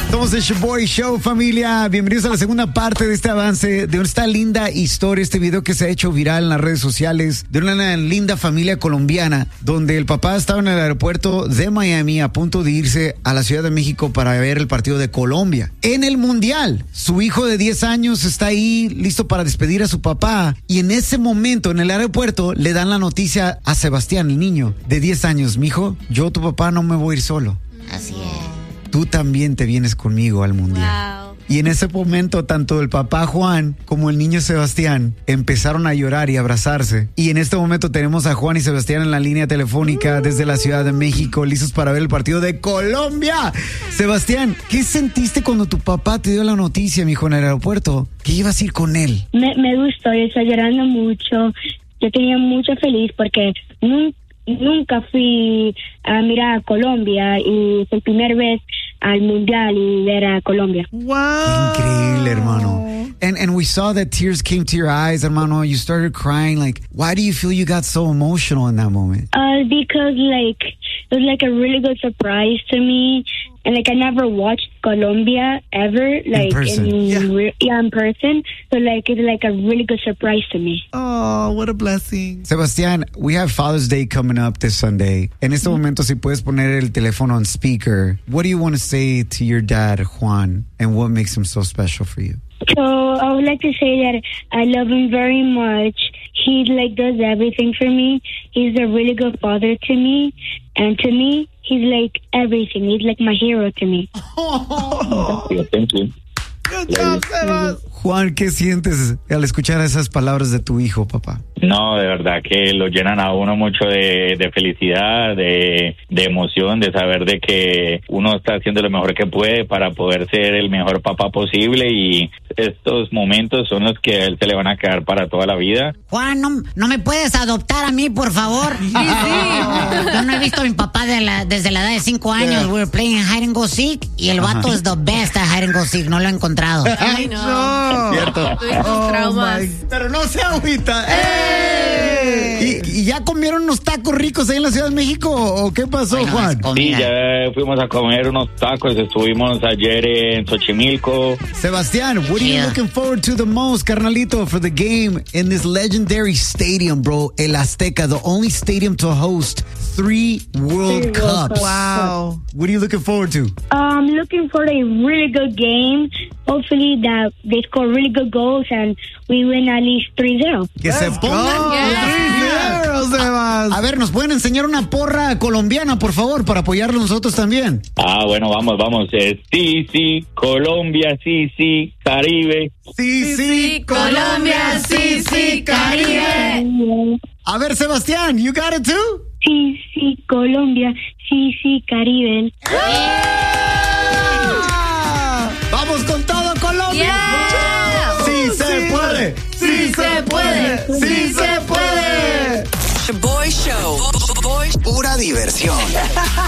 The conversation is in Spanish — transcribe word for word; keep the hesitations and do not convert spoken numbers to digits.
Somos el Shoboy Show, familia. Bienvenidos a la segunda parte de este avance, de esta linda historia, este video que se ha hecho viral en las redes sociales, de una linda familia colombiana, donde el papá estaba en el aeropuerto de Miami a punto de irse a la Ciudad de México para ver el partido de Colombia. En el Mundial, su hijo de diez años está ahí listo para despedir a su papá, y en ese momento, en el aeropuerto, le dan la noticia a Sebastián, el niño de diez años. Mijo, yo, tu papá, no me voy a ir solo. Así es. Tú también te vienes conmigo al Mundial. Wow. Y en ese momento, tanto el papá Juan como el niño Sebastián empezaron a llorar y abrazarse. Y en este momento tenemos a Juan y Sebastián en la línea telefónica desde la Ciudad de México, listos para ver el partido de Colombia. Sebastián, ¿qué sentiste cuando tu papá te dio la noticia, mijo, en el aeropuerto, que ibas a ir con él? Me, me gustó, yo estaba llorando mucho. Yo tenía mucho feliz porque nunca, nunca fui a mirar a Colombia y fue la primera vez al Mundial y ver a Colombia. Wow. Increíble, hermano. And and we saw that tears came to your eyes, hermano. You started crying. Like, why do you feel you got so emotional in that moment? Uh, because like it was like a really good surprise to me, and like I never watched Colombia ever, like in person. in, Yeah. re- yeah, in person. So like it's like a really good surprise to me. Oh, what a blessing. Sebastián, we have Father's Day coming up this Sunday. En este momento, si puedes poner el teléfono on speaker, what do you want to say to your dad, Juan, and what makes him so special for you? So I would like to say that I love him very much. He like does everything for me. He's a really good father to me, and to me, he's like everything. He's like my hero to me. Oh, Thank you. good job, Sebas. Juan, ¿qué sientes al escuchar esas palabras de tu hijo, papá? No, de verdad que lo llenan a uno mucho de, de felicidad, de, de emoción, de saber de que uno está haciendo lo mejor que puede para poder ser el mejor papá posible, y estos momentos son los que a él se le van a quedar para toda la vida. Juan, ¿no, no me puedes adoptar a mí, por favor? Sí, sí. Yo no he visto a mi papá de la, desde la edad de cinco años. We were playing hide and go seek, y el vato es the best at hide and go seek. No lo he encontrado. Ay, no. Cierto. Oh, traumas. my- Pero no se agüita. ¡Ey! ¿Y, ¿Y ya comieron unos tacos ricos ahí en la Ciudad de México? ¿O qué pasó, Bueno, Juan? es Sí, comida. ya fuimos a comer unos tacos, estuvimos ayer en Xochimilco. Sebastián, what are you Yeah. looking forward to the most, carnalito, for the game in this legendary stadium, bro? El Azteca, the only stadium to host three World Three World Cups. Cups. Wow. What are you looking forward to? I'm looking for a really good game. Hopefully that they score really good goals and we win at least three zero. Que se Let's pongan go. las pilas. Primero, Sebas. A ver, ¿nos pueden enseñar una porra colombiana, por favor, para apoyarlo nosotros también? Ah, bueno, vamos, vamos. Eh, sí, sí, Colombia, sí, sí, Caribe. Sí, sí, Colombia, sí, sí, Caribe. A ver, Sebastián, you got it too? Sí, sí, Colombia. Sí, sí, Caribe. ¡Vamos con todo, Colombia! Yeah. ¡Sí se puede! Sí se puede. Sí se puede. Boy Show. Boy, pura diversión.